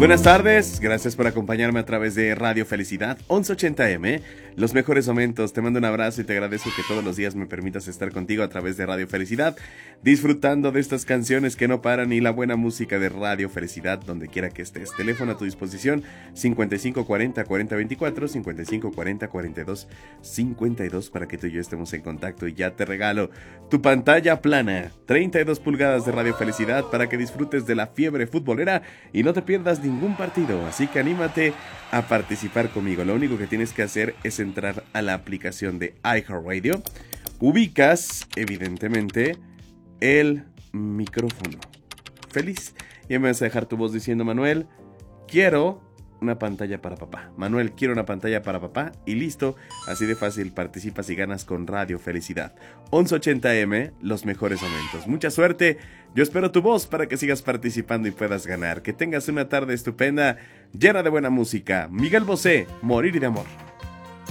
Buenas tardes, gracias por acompañarme a través de Radio Felicidad 1180M, los mejores momentos. Te mando un abrazo y te agradezco que todos los días me permitas estar contigo a través de Radio Felicidad, disfrutando de estas canciones que no paran y la buena música de Radio Felicidad donde quiera que estés. Teléfono a tu disposición 5540-4024, 5540-4252 para que tú y yo estemos en contacto, y ya te regalo tu pantalla plana, 32 pulgadas de Radio Felicidad para que disfrutes de la fiebre futbolera y no te pierdas ningún partido, así que anímate a participar conmigo. Lo único que tienes que hacer es entrar a la aplicación de iHeartRadio, ubicas evidentemente el micrófono feliz y me vas a dejar tu voz diciendo: Manuel, quiero una pantalla para papá. Manuel, quiero una pantalla para papá, y listo. Así de fácil participas y ganas con Radio Felicidad 1180M, los mejores momentos. Mucha suerte, yo espero tu voz para que sigas participando y puedas ganar. Que tengas una tarde estupenda, llena de buena música. Miguel Bosé, Morir de amor.